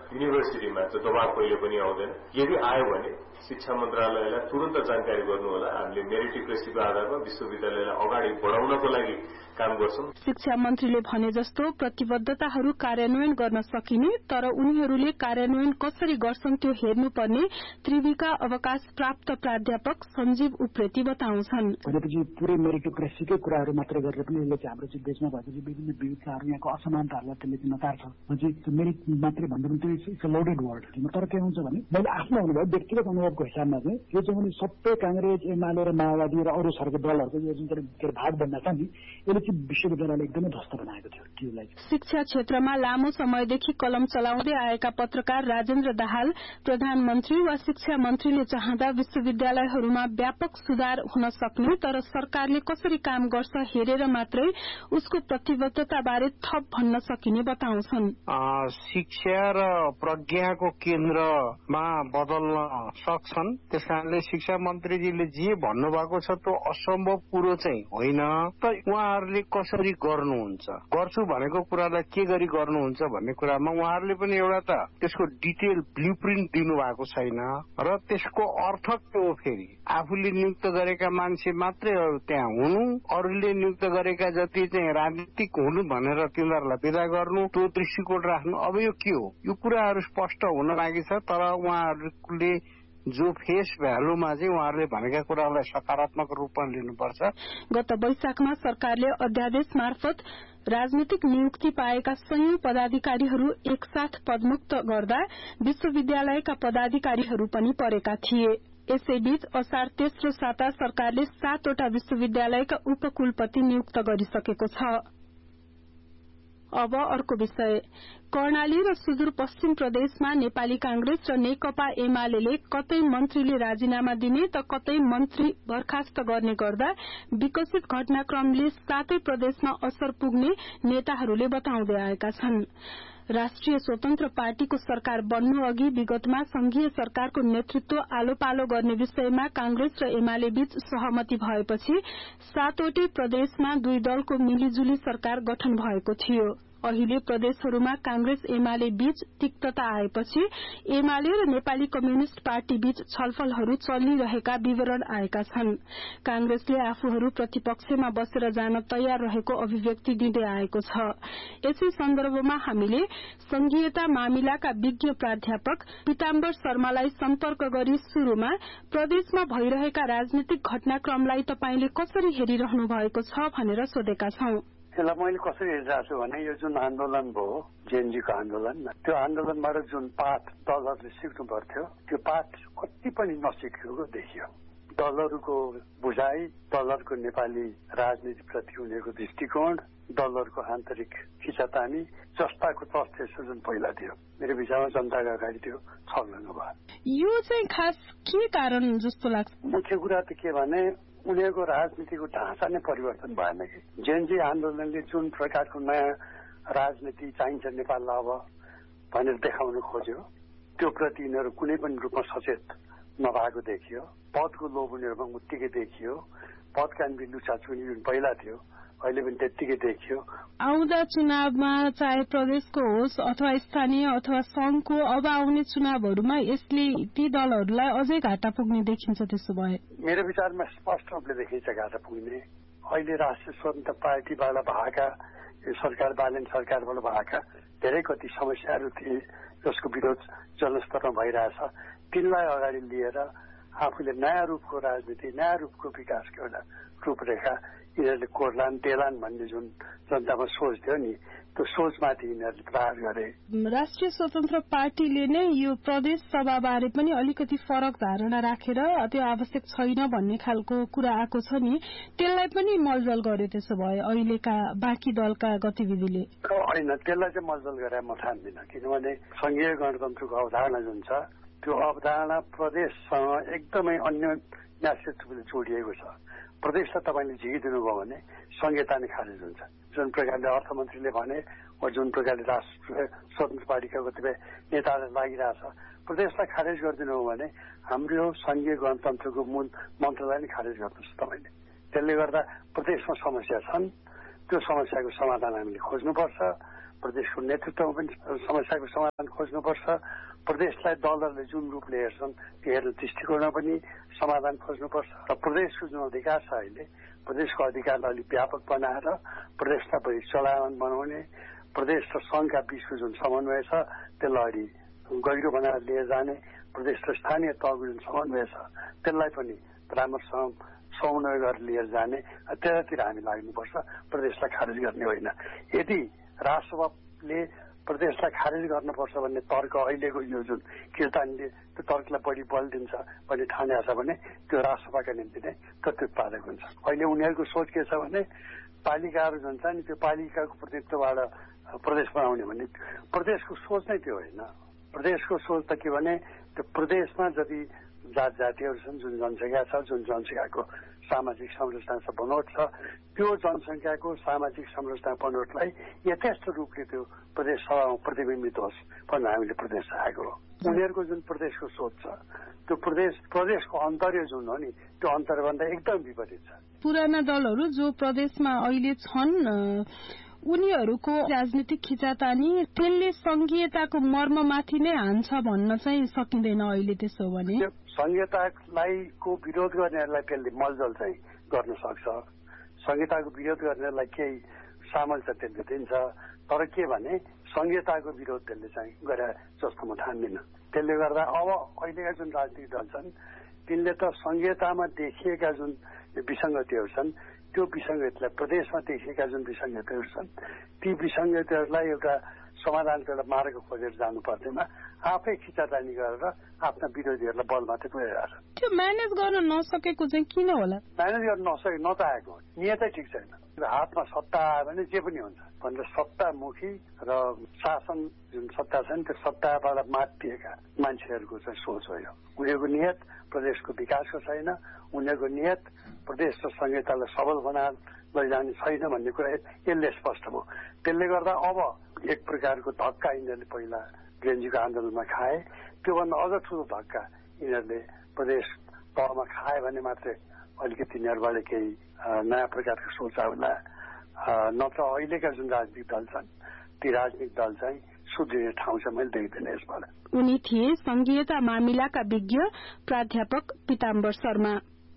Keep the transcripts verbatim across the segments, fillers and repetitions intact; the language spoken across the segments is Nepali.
युनिभर्सिटीमा त्यो दबाब कहिले पनि आउँदैन। यदि आयो भने शिक्षा मन्त्रालयलाई तुरन्त जानकारी गर्नु होला। हामीले मेरिटोक्रेसीको आधारमा विश्वविद्यालयलाई अगाडि बढाउनको लागि काम गर्छौं। शिक्षा मन्त्रीले भने जस्तो प्रतिबद्धताहरू कार्यान्वयन गर्न सकिने, तर उनीहरूले कार्यान्वयन कसरी गर्छन् त्यो हेर्नुपर्ने त्रिविका अवकाश प्राप्त प्राध्यापक सञ्जीव उप्रेती बताउँछन्। भनेपछि पुरै मेरिटोक्रेसीकै कुराहरू मात्र गरेर पनि यसले चाहिँ हाम्रो चाहिँ देशमा भएको विभिन्न विविधताहरू यहाँको असमानताहरूलाई त्यसले चाहिँ नकार्छ। त्यो मेरिट मात्रै भन्दा पनि त्यो इट्स अ लोडेड वर्ड। तर के हुन्छ भने मैले आफ्नो अनुभव व्यक्तिगत अनुभवको हिसाबमा चाहिँ यो चाहिँ भने सबै कांग्रेस एमाले र माओवादी र अरू सरको दलहरूको यो जुन चाहिँ भाग बन्न छ नि यसले चाहिँ विश्वविद्यालयलाई एकदमै ध्वस्त बनाएको थियो त्योलाई। शिक्षा क्षेत्रमा लामो समयदेखि कलम चलाउँदै आएका पत्रकार राजेन्द्र दाहाल प्रधानमन्त्री वा शिक्षा मन्त्रीले चाहँदा विश्वविद्यालयहरूमा व्यापक सुधार हुन सक्ने, तर सरकारले कसरी काम गर्छ हेरेर मात्रै उसको प्रतिबद्धताबारे थप भन्न सकिने बताउँछन्। शिक्षा र प्रज्ञाको केन्द्रमा बदल्न सक्छन्। त्यसकारणले शिक्षा मन्त्रीजीले जे भन्नुभएको छ त्यो असम्भव कुरो चाहिँ होइन, तर उहाँहरूले कसरी गर्नुहुन्छ, गर्छु भनेको कुरालाई के गरी गर्नुहुन्छ भन्ने कुरामा उहाँहरूले पनि एउटा त त्यसको डिटेल ब्लुप्रिन्ट दिनुभएको छैन र त्यसको अर्थ के हो। फेरि आफूले नियुक्त गरेका मान्छे मात्रै त्यहाँ हुनु, अरूले नियुक्त गरेका जति चाहिँ राजनीतिक हुनु भनेर तिनीहरूलाई विदा गर्नु, त्यो दृष्टिकोण राख्नु, अब यो के हो? यो कुराहरू स्पष्ट हुन लागि छ। तर उहाँहरूले जो फेस भ्यालुमा चाहिँ उहाँहरूले भनेका कुरालाई सकारात्मक रूपमा लिनुपर्छ। गत वैशाखमा सरकारले अध्यादेश मार्फत राजनीतिक नियुक्ति पाएका सयौं पदाधिकारीहरू एकसाथ पदमुक्त गर्दा विश्वविद्यालयका पदाधिकारीहरू पनि परेका थिए। यसैबीच असार तेस्रो साता सरकारले सातवटा विश्वविद्यालयका उपकुलपति नियुक्त गरिसकेको छ। अब अर्को विषय, कर्णाली र सुदूरपश्चिम प्रदेशमा नेपाली कांग्रेस र नेकपा एमाले कतै मन्त्रीले राजीनामा दिने त कतै मन्त्री बर्खास्त गर्ने गर्दा विकसित घटनाक्रमले सातै प्रदेशमा असर पुग्ने नेताहरूले बताउँदै आएका छन्। राष्ट्रिय स्वतन्त्र पार्टीको सरकार बन्नु अघि विगतमा संघीय सरकारको नेतृत्व आलो पालो गर्ने विषयमा कांग्रेस र एमाले बीच सहमति भएपछि सातवटै प्रदेशमा दुई दलको मिलिजुली सरकार गठन भएको थियो। अहिले प्रदेशहरूमा कांग्रेस एमाले बीच तिक्तता आएपछि एमाले र नेपाली कम्युनिष्ट पार्टी बीच छलफलहरू चलिरहेका विवरण आएका छन्। कांग्रेसले आफूहरू प्रतिपक्षमा बसेर जान तयार रहेको अभिव्यक्ति दिँदै आएको छ। यसै सन्दर्भमा हामीले संघीयता मामिलाका विज्ञ प्राध्यापक पीताम्बर शर्मालाई सम्पर्क गरी शुरूमा प्रदेशमा भइरहेका राजनीतिक घटनाक्रमलाई तपाईले कसरी हेरिरहनु भएको छ भनेर सोधेका छौं। यसलाई मैले कसरी हेरिरहेको छु भने यो जुन आन्दोलन भयो जेएनजीको आन्दोलन, त्यो आन्दोलनबाट जुन पाठ दलहरूले सिक्नु पर्थ्यो त्यो पाठ कति पनि नसिकेको देखियो। दलहरूको बुझाइ, दलहरूको नेपाली राजनीतिप्रति उनीहरूको दृष्टिकोण, दलहरूको आन्तरिक खिचातानी जस्ताको तथ्य जुन पहिला थियो मेरो विचारमा जनताका अगाडि त्यो छलङ्ग भयो। यो चाहिँ खास के कारण जस्तो लाग्छ? मुख्य कुरा त के भने उनीहरूको राजनीतिको ढाँचा नै परिवर्तन भएन कि जेएनजी आन्दोलनले जुन प्रकारको नयाँ राजनीति चाहिन्छ नेपाललाई अब भनेर देखाउन खोज्यो त्यो प्रति यिनीहरू कुनै पनि रूपमा सचेत नभएको देखियो। पदको लोभ उनीहरूमा उत्तिकै देखियो। पदका निम्ति लुचाचुनी जुन पहिला थियो अहिले पनि त्यत्तिकै देखियो। आउँदा चुनावमा चाहे प्रदेशको होस् अथवा स्थानीय अथवा संघको अब आउने चुनावहरूमा यसले ती दलहरूलाई अझै घाटा पुग्ने देखिन्छ। त्यसो भए मेरो विचारमा स्पष्ट रूपले देखिन्छ घाटा पुग्ने। अहिले राष्ट्रिय स्वतन्त्र पार्टीबाट भएका यो सरकार बालन सरकारबाट भएका धेरै कति समस्याहरू थिए जसको विरोध जनस्तरमा भइरहेछ, तिनलाई अगाडि लिएर आफूले नयाँ रूपको राजनीति, नयाँ रूपको विकासको एउटा रूपरेखा यिनीहरूले कोर्लान् टेलान् भन्ने जुन जनतामा सोच थियो नि त्यो सोचमाथि यिनीहरूले प्रहार गरे। राष्ट्रिय स्वतन्त्र पार्टीले नै यो प्रदेश सभाबारे पनि अलिकति फरक धारणा राखेर त्यो आवश्यक छैन भन्ने खालको कुरा आएको छ नि, त्यसलाई पनि मलजल गर्यो त्यसो भए अहिलेका बाँकी दलका गतिविधिले? होइन, त्यसलाई चाहिँ मलजल गरे म ठान्दिनँ, किनभने संघीय गणतन्त्रको अवधारणा जुन छ त्यो अवधारणा प्रदेशसँग एकदमै अन्य न्यासित रूपले जोडिएको छ। प्रदेशलाई तपाईँले झिकिदिनु भयो भने संहिता नै खारेज हुन्छ। जुन प्रकारले अर्थमन्त्रीले भने वा जुन प्रकारले राष्ट्रिय स्वतन्त्र पार्टीका कतिपय नेताहरूलाई लागिरहेछ प्रदेशलाई खारेज गरिदिनु हो भने हाम्रो संघीय गणतन्त्रको मूल मन्त्रलाई नै खारेज गर्नुहोस् तपाईँले। त्यसले गर्दा प्रदेशमा समस्या छन्, त्यो समस्याको समाधान हामीले खोज्नुपर्छ। प्रदेशको नेतृत्वमा पनि समस्याको समाधान खोज्नुपर्छ। प्रदेशलाई दलहरूले जुन रूपले हेर्छन् त्यो हेर्ने दृष्टिकोणमा पनि समाधान खोज्नुपर्छ र प्रदेशको जुन अधिकार छ अहिले प्रदेशको अधिकारलाई अलिक व्यापक बनाएर प्रदेशलाई बढी चलायमान बनाउने, प्रदेश र संघका बीचको जुन समन्वय छ त्यसलाई अलि गहिरो बनाएर लिएर जाने, प्रदेश र स्थानीय तहको जुन समन्वय छ त्यसलाई पनि राम्रोसँग समन्वय गरेर लिएर जाने, त्यतातिर हामी लाग्नुपर्छ, प्रदेशलाई खारेज गर्ने होइन। यदि राष्ट्रसभाले प्रदेशलाई खारेज गर्नुपर्छ भन्ने तर्क अहिलेको यो जुन किर्तानले त्यो तर्कलाई बढी बल दिन्छ भन्ने ठानेको छ भने त्यो राष्ट्रसभाका निम्ति नै प्रत्युत्पादक हुन्छ। अहिले उनीहरूको सोच के छ भने पालिकाहरू जुन छ नि त्यो पालिकाको प्रतिनिधित्वबाट प्रदेश बनाउने भन्ने प्रदेशको सोच नै त्यो होइन। प्रदेशको सोच त के भने त्यो प्रदेशमा जति जात जातिहरू छन्, जुन जनसङ्ख्या छ, जुन जनसङ्ख्याको सामाजिक संरचना छ, बनोट छ, त्यो जनसङ्ख्याको सामाजिक संरचना बनोटलाई यथेष्ट रूपले त्यो प्रदेश सभामा प्रतिबिम्बित होस् भनेर हामीले प्रदेश चाहेको हो। उनीहरूको जुन प्रदेशको सोच छ त्यो प्रदेश प्रदेशको अन्तर्य जुन हो नि त्यो अन्तर्यभन्दा एकदम विपरीत छ। पुराना दलहरू जो प्रदेशमा अहिले छन् उनीहरूको राजनीतिक खिचातानी त्यसले संघीयताको मर्ममाथि नै हान्छ भन्न चाहिँ सकिँदैन अहिले। त्यसो भने संघीयतालाई को विरोध गर्नेहरूलाई त्यसले मलजल चाहिँ गर्न सक्छ, संघीयताको विरोध गर्नेलाई केही सामर्थ्य त्यसले दिन्छ, तर के भने संघीयताको विरोध त्यसले चाहिँ गरे जस्तो म ठान्दिनँ। त्यसले गर्दा अब अहिलेका जुन राजनीतिक दल छन् तिनले त संघीयतामा देखिएका जुन विसङ्गतिहरू छन् त्यो विसङ्गतिलाई प्रदेशमा देखिएका जुन विसङ्गतिहरू छन् ती विसङ्गतिहरूलाई एउटा समाधानको एउटा मार्ग खोजेर जानु पर्दैमा आफै खिचातानी गरेर आफ्ना विरोधीहरूलाई बल मात्रै पुर्याइरहेको छ। त्यो म्यानेज गर्न नसकेको चाहिँ किन होला? म्यानेज गर्न नसके नचाहेको नियतै ठिक छैन। हातमा सत्ता आयो भने जे पनि हुन्छ भनेर सत्तामुखी र शासन जुन सत्ता छ नि त्यो सत्ताबाट मातिएका मान्छेहरूको चाहिँ सोच हो यो। उनीहरूको नियत प्रदेशको विकासको छैन, उनीहरूको नियत प्रदेश र संहितालाई सबल बनाएर लैजाने छैन भन्ने कुरा यसले स्पष्ट भयो। त्यसले गर्दा अब एक प्रकारको धक्का यिनीहरूले पहिला गिरेन्जीको आन्दोलनमा खाए, त्योभन्दा अझ ठुलो धक्का यिनीहरूले प्रदेश तहमा खाए भने मात्रै अलिकति यिनीहरूबाट केही नयाँ प्रकारको सोच आउला, नत्र अहिलेका जुन राजनीतिक दल छन् ती राजनीतिक दल चाहिँ सुध्रिने ठाउँ चाहिँ मैले देख्दैन यसबाट। उनी थिए संघीयता मामिलाका विज्ञ प्राध्यापक पीताम्बर शर्मा।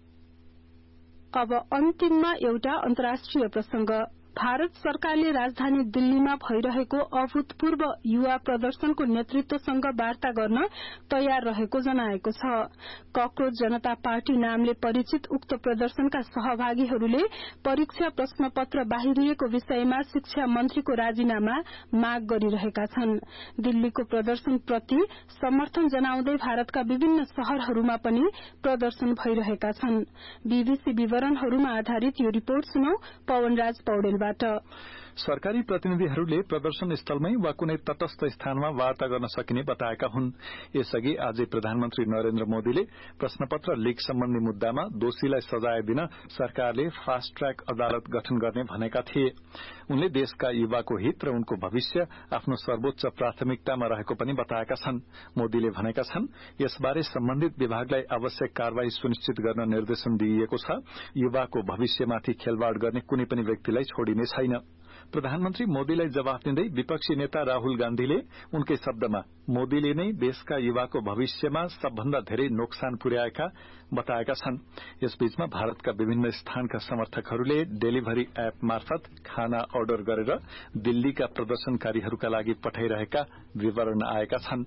अब अन्तिममा एउटा अन्तर्राष्ट्रिय प्रसंग। भारत सरकारले राजधानी दिल्लीमा भइरहेको अभूतपूर्व युवा प्रदर्शनको नेतृत्वसँग वार्ता गर्न तयार रहेको जनाएको छ। कक्रोच जनता पार्टी नामले परिचित उक्त प्रदर्शनका सहभागीहरूले परीक्षा प्रश्न पत्र बाहिरिएको विषयमा शिक्षा मन्त्रीको राजीनामा माग गरिरहेका छन्। दिल्लीको प्रदर्शनप्रति समर्थन जनाउँदै भारतका विभिन्न शहरहरूमा पनि प्रदर्शन भइरहेका छन्। बीबीसी विवरणहरूमा आधारित यो रिपोर्ट सुनौ पवनराज पौडेल। सरकारी प्रतिनिधिहरूले प्रदर्शन स्थलमै वा कुनै तटस्थ स्थानमा वार्ता गर्न सकिने बताएका हुन्। यसअघि आजै प्रधानमन्त्री नरेन्द्र मोदीले प्रश्नपत्र लीक सम्बन्धी मुद्दामा दोषीलाई सजाय दिन सरकारले फास्ट ट्र्याक अदालत गठन गर्ने भनेका थिए। उनले देशका युवाको हित र उनको भविष्य आफ्नो सर्वोच्च प्राथमिकतामा रहेको पनि बताएका छन्। मोदीले भनेका छन् यसबारे सम्बन्धित विभागलाई आवश्यक कार्यवाही सुनिश्चित गर्न निर्देशन दिइएको छ। युवाको भविष्यमाथि खेलवाड़ गर्ने कुनै पनि व्यक्तिलाई छोडिने छैन। प्रधानमन्त्री मोदीलाई जवाफ दिँदै विपक्षी नेता राहुल गान्धीले उनकै शब्दमा मोदीले नै देशका युवाको भविष्यमा सबभन्दा धेरै नोक्सान पुर्याएका बताएका छन्। यसबीचमा भारतका विभिन्न स्थानका समर्थकहरूले डेलिभरी एप मार्फत खाना अर्डर गरेर दिल्लीका प्रदर्शनकारीहरूका लागि पठाइरहेका विवरण आएका छन्।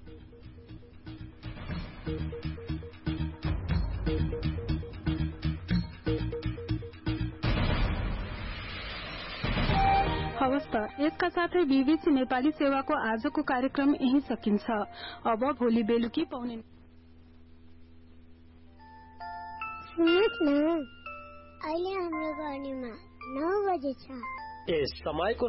हवस् त, यसका साथै बीबीसी नेपाली सेवाको आजको कार्यक्रम यही सकिन्छ। अब भोलि बेलुकी पाउने सुन्नुहोस् न, अहिले हाम्रो घरमा नौ बजे छ। यस समयको